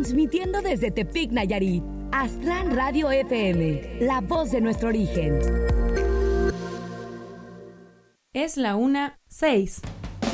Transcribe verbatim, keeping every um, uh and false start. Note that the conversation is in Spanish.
transmitiendo desde Tepic, Nayarit. Aztlán Radio F M, la voz de nuestro origen. Es la una, seis.